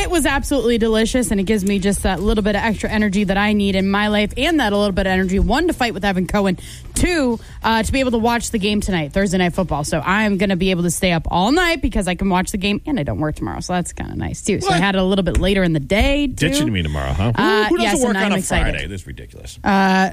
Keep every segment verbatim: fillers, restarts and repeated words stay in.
It was absolutely delicious, and it gives me just that little bit of extra energy that I need in my life, and that a little bit of energy, one, to fight with Evan Cohen, two, uh, to be able to watch the game tonight, Thursday Night Football. So I'm going to be able to stay up all night because I can watch the game, and I don't work tomorrow, so that's kind of nice, too. So what? I had it a little bit later in the day, too. Ditching me tomorrow, huh? Uh, Who, who doesn't yes, work on a excited. Friday? This is ridiculous. Uh,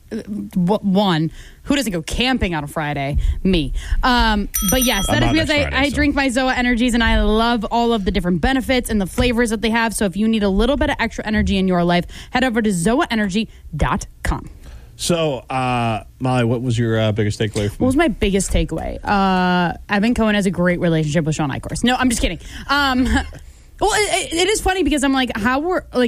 one, who doesn't go camping on a Friday? Me. Um, but yes, that I'm is because I, Friday, I so. drink my Zoa Energies, and I love all of the different benefits and the flavors that they have. So if you need a little bit of extra energy in your life, head over to zoa energy dot com. So, uh, Molly, what was your uh, biggest takeaway from What was my biggest takeaway? Uh, Evan Cohen has a great relationship with Sean Eichhorst. No, I'm just kidding. Um, well, it, it is funny because I'm like, how were, like,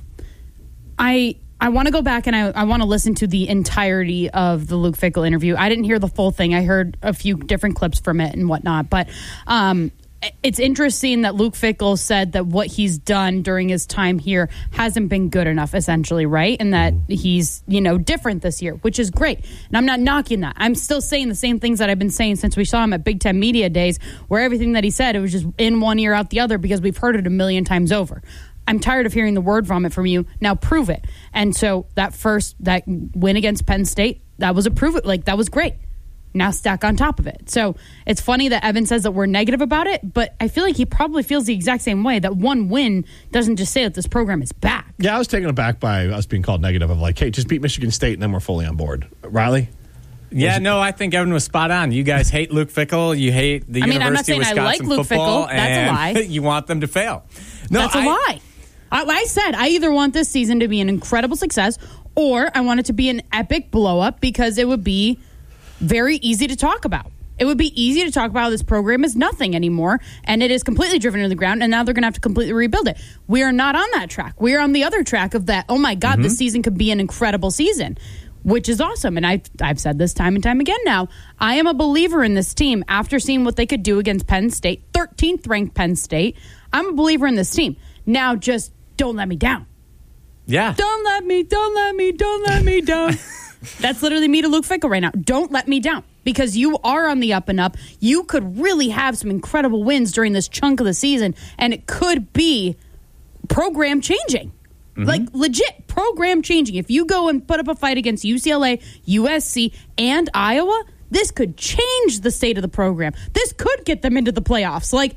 I... I want to go back and I, I want to listen to the entirety of the Luke Fickell interview. I didn't hear the full thing. I heard a few different clips from it and whatnot. But um, it's interesting that Luke Fickell said that what he's done during his time here hasn't been good enough, essentially, right? And that he's, you know, different this year, which is great. And I'm not knocking that. I'm still saying the same things that I've been saying since we saw him at Big Ten Media Days, where everything that he said, it was just in one ear, out the other, because we've heard it a million times over. I'm tired of hearing the word vomit from you. Now prove it. And so that first, that win against Penn State, that was a prove it. Like, that was great. Now stack on top of it. So it's funny that Evan says that we're negative about it, but I feel like he probably feels the exact same way, that one win doesn't just say that this program is back. Yeah, I was taken aback by us being called negative of like, hey, just beat Michigan State and then we're fully on board. Riley? Yeah, no, I think Evan was spot on. You guys hate Luke Fickell. You hate the I mean, University I'm not saying of Wisconsin I like Luke football. Fickell. That's a lie. You want them to fail. No, That's a I, lie. I, I said I either want this season to be an incredible success or I want it to be an epic blow up, because it would be very easy to talk about. It would be easy to talk about how this program is nothing anymore, and it is completely driven to the ground, and now they're going to have to completely rebuild it. We are not on that track. We are on the other track of that, oh my God, mm-hmm. this season could be an incredible season, which is awesome. And I, I've said this time and time again now. I am a believer in this team after seeing what they could do against Penn State, thirteenth ranked Penn State. I'm a believer in this team. Now just don't let me down. Yeah. Don't let me, don't let me, don't let me down. That's literally me to Luke Fickell right now. Don't let me down, because you are on the up and up. You could really have some incredible wins during this chunk of the season, and it could be program changing. Mm-hmm. Like, legit program changing. If you go and put up a fight against U C L A, U S C, and Iowa, this could change the state of the program. This could get them into the playoffs. Like,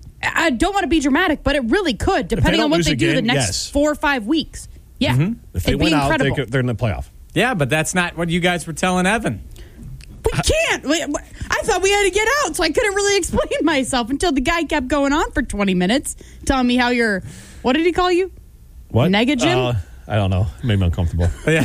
I don't want to be dramatic, but it really could, depending on what they do again, the next yes. four or five weeks. Yeah. Mm-hmm. If they It'd win be out, incredible. they could, they're in the playoff. Yeah, but that's not what you guys were telling Evan. We can't. I thought we had to get out, so I couldn't really explain myself until the guy kept going on for twenty minutes, telling me how you're, what did he call you? What? Negligent? Uh, I don't know. It made me uncomfortable. Yeah.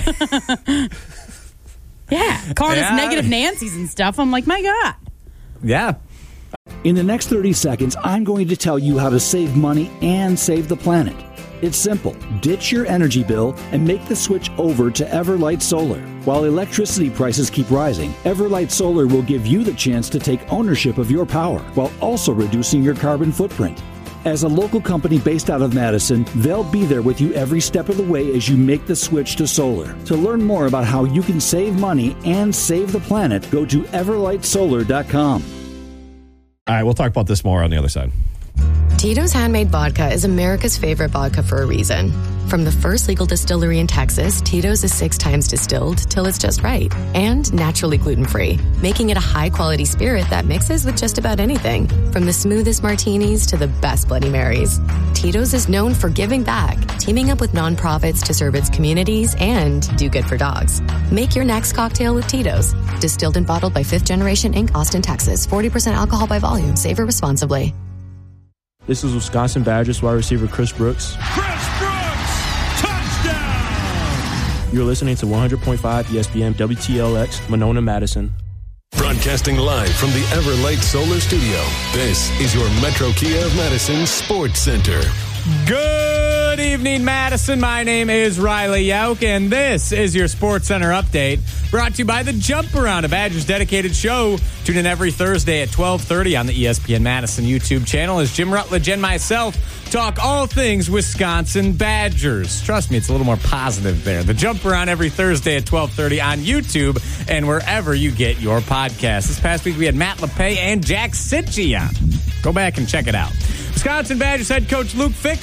Yeah. Calling Yeah. us negative Nancy's and stuff. I'm like, my God. Yeah. In the next thirty seconds, I'm going to tell you how to save money and save the planet. It's simple. Ditch your energy bill and make the switch over to Everlight Solar. While electricity prices keep rising, Everlight Solar will give you the chance to take ownership of your power while also reducing your carbon footprint. As a local company based out of Madison, they'll be there with you every step of the way as you make the switch to solar. To learn more about how you can save money and save the planet, go to everlight solar dot com. All right, we'll talk about this more on the other side. Tito's Handmade Vodka is America's favorite vodka for a reason. From the first legal distillery in Texas, Tito's is six times distilled till it's just right. And naturally gluten-free, making it a high-quality spirit that mixes with just about anything. From the smoothest martinis to the best Bloody Marys. Tito's is known for giving back, teaming up with nonprofits to serve its communities and do good for dogs. Make your next cocktail with Tito's. Distilled and bottled by Fifth Generation Incorporated, Austin, Texas. forty percent alcohol by volume. Savor responsibly. This is Wisconsin Badgers wide receiver Chris Brooks. Chris Brooks, touchdown! You're listening to one hundred point five E S P N W T L X, Monona, Madison. Broadcasting live from the Everlight Solar Studio, this is your Metro Kia of Madison Sports Center. Good evening, Madison. My name is Riley Yauk, and this is your Sports Center update, brought to you by the Jump Around, a Badgers dedicated show. Tune in every Thursday at twelve thirty on the E S P N Madison YouTube channel as Jim Rutledge and myself talk all things Wisconsin Badgers. Trust me, it's a little more positive there. The Jump Around every Thursday at twelve thirty on YouTube and wherever you get your podcasts. This past week we had Matt LePay and Jack Sitchie on. Go back and check it out. Wisconsin Badgers head coach Luke Fickell